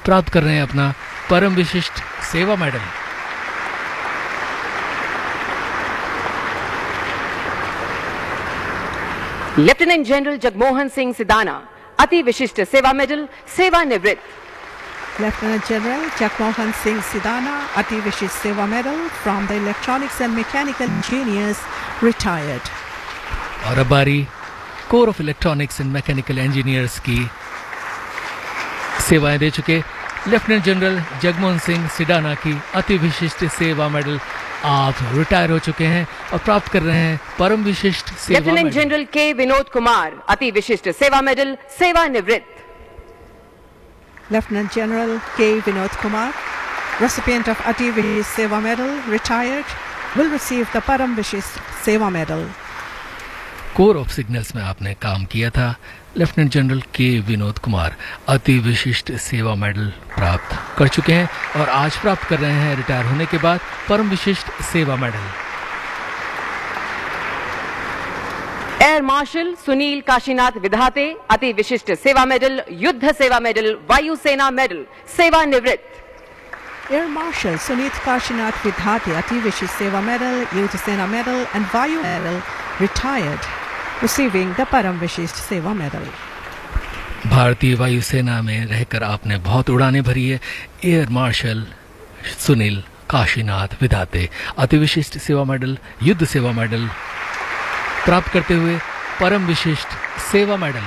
प्राप्त कर रहे हैं अपना परम विशिष्ट सेवा medal. Lieutenant general Jagmohan Singh Sidana, अति विशिष्ट सेवा मेडल, सेवानिवृत्त। लेफ्टिनेंट जनरल जगमोहन सिंह सिदाना, अति विशिष्ट सेवा medal from the electronics and mechanical engineers, retired. और अब बारी core of electronics and mechanical engineers की सेवाएं दे चुके लेफ्टिनेंट जनरल जगमोहन सिंह सिडाना की अति विशिष्ट सेवा मेडल आप रिटायर हो चुके हैं और प्राप्त कर रहे हैं परम विशिष्ट सेवा मेडल। लेफ्टिनेंट जनरल के विनोद कुमार, अति विशिष्ट सेवा मेडल, सेवानिवृत्त। लेफ्टिनेंट जनरल के Vinod Kumar, recipient of Ati Vishisht Seva Medal, retired, will receive the Param Vishisht Seva Medal. Core of signals में आपने काम किया था। लेफ्टिनेंट जनरल के विनोद कुमार अति विशिष्ट सेवा मेडल प्राप्त कर चुके हैं और आज प्राप्त कर रहे हैं रिटायर होने के बाद परम विशिष्ट सेवा medal. Air marshal Sunil Kashinath विधाते, अति विशिष्ट सेवा मेडल, युद्ध सेवा मेडल, वायुसेना मेडल, सेवानिवृत्त। Air Marshal Sunit Kashinath Vidhate, Ati Vishisht Seva Medal, Yuddha Sena Medal and Vayu Medal, retired, receiving the Param Vishisht Seva Medal. भारतीय वायुसेना में रहकर आपने बहुत उड़ानें भरी है। एयर मार्शल सुनील काशीनाथ विधाते अति विशिष्ट सेवा मेडल, युद्ध सेवा मेडल प्राप्त करते हुए परम विशिष्ट सेवा मेडल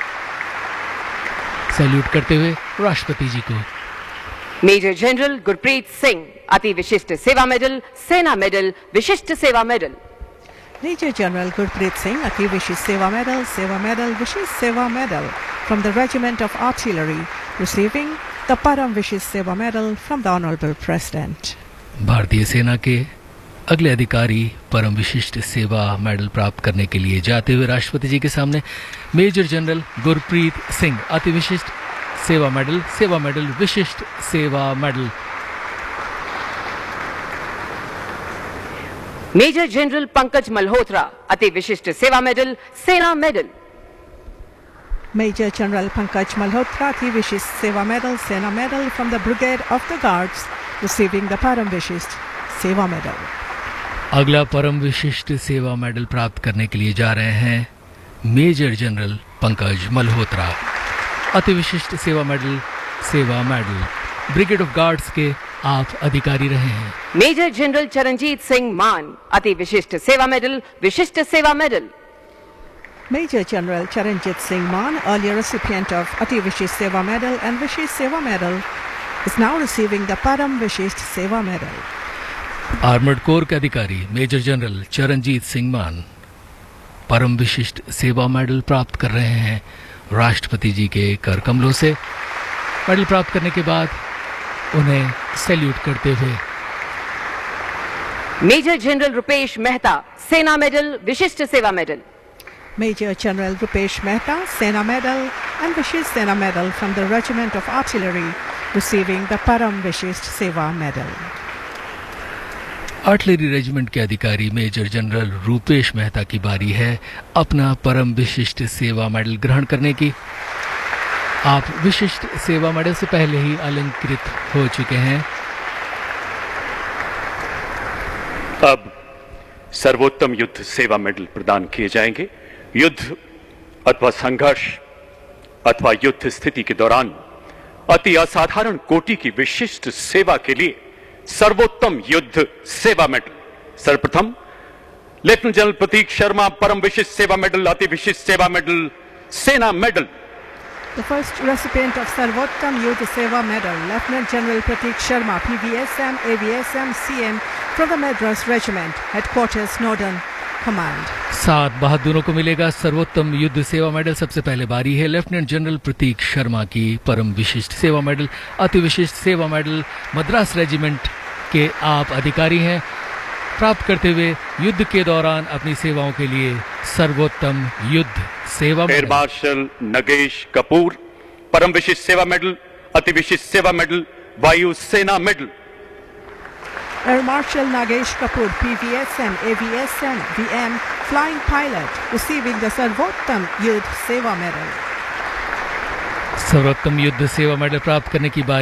सैल्यूट करते हुए राष्ट्रपति जी को। मेजर जनरल गुरप्रीत सिंह, अति विशिष्ट सेवा मेडल, सेना मेडल, विशिष्ट सेवा medal. Major General Gurpreet Singh, Ati Vishisht Seva Medal, Vishisht Seva Medal from the Regiment of Artillery, receiving the Param Vishisht Seva Medal from the Honorable President. भारतीय सेना के अगले अधिकारी परम विशिष्ट सेवा मेडल प्राप्त करने के लिए जाते हुए राष्ट्रपति जी के सामने मेजर जनरल गुरप्रीत सिंह, अति विशिष्ट सेवा मेडल, विशिष्ट सेवा medal. Major general Pankaj Malhotra, अति विशिष्ट सेवा मेडल, सेना medal. Major General Pankaj Malhotra, Ati Vishisht Seva Medal, Sena Medal from the Brigade of the Guards, receiving the Param Vishisht Seva Medal. अगला परम विशिष्ट सेवा मेडल प्राप्त करने के लिए जा रहे हैं मेजर जनरल पंकज मल्होत्रा, अति विशिष्ट सेवा मेडल, ब्रिगेड ऑफ गार्ड्स के आप अधिकारी रहे हैं। मेजर जनरल चरणजीत सिंह मान, अति विशिष्ट सेवा मेडल, विशिष्ट सेवा medal. Major General Charanjit Singh Maan, earlier recipient of Ati Vishisht Seva Medal and Vishisht Seva Medal, is now receiving the Param Vishisht Seva Medal. Armoured corps के अधिकारी मेजर जनरल चरणजीत सिंह मान परम विशिष्ट सेवा मेडल प्राप्त कर रहे हैं राष्ट्रपति जी के कर कमलों से। मेडल प्राप्त करने के बाद उन्हें सैल्यूट करते हुए मेजर जनरल रुपेश मेहता, सेना मेडल, विशिष्ट सेवा medal. Major General Rupesh Mehta, Sena Medal and Vishisht Sena Medal from the Regiment of Artillery, receiving the Param Vishisht Seva Medal. Artillery regiment के अधिकारी मेजर जनरल रूपेश मेहता की बारी है अपना परम विशिष्ट सेवा मेडल ग्रहण करने की। आप विशिष्ट सेवा मेडल से पहले ही अलंकृत हो चुके हैं। अब सर्वोत्तम युद्ध सेवा मेडल प्रदान किए जाएंगे। युद्ध अथवा संघर्ष अथवा युद्ध स्थिति के दौरान अति असाधारण कोटि की विशिष्ट सेवा के लिए सर्वोत्तम युद्ध सेवा मेडल। सर्वप्रथम लेफ्टिनेंट जनरल प्रतीक शर्मा, परम विशिष्ट सेवा मेडल, अति विशिष्ट सेवा मेडल, सेना medal. The first recipient of Sarvottam Yuddha Seva Medal, Lieutenant General Pratik Sharma, PVSM, AVSM, CM from the Madras Regiment, Headquarters Northern Command. 7 बहादुरों को मिलेगा सर्वोत्तम युद्ध सेवा मेडल। सबसे पहले बारी है लेफ्टिनेंट जनरल प्रतीक शर्मा की परम विशिष्ट सेवा मेडल, अति विशिष्ट सेवा मेडल, मद्रास रेजिमेंट के आप अधिकारी हैं, प्राप्त करते हुए युद्ध के दौरान अपनी सेवाओं के लिए सर्वोत्तम युद्ध सेवा medal. Air marshal Nagesh Kapoor, परम विशिष्ट सेवा मेडल, अति विशिष्ट सेवा मेडल, वायु सेना medal. Air Marshal Nagesh Kapoor, PVSM, AVSM, VM, Flying Pilot, receiving the Sarvottam Yuddha Seva Medal. सर्वोत्तम युद्ध सेवा मेडल प्राप्त करने की बात